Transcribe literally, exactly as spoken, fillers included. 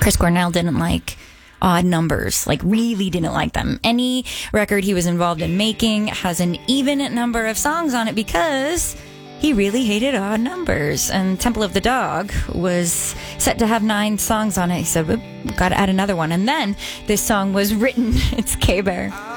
Chris Cornell didn't like odd numbers, like really didn't like them. Any record he was involved in making has an even number of songs on it because he really hated odd numbers. And Temple of the Dog was set to have nine songs on it. He said, we've got to add another one. And then this song was written. It's K-Bear.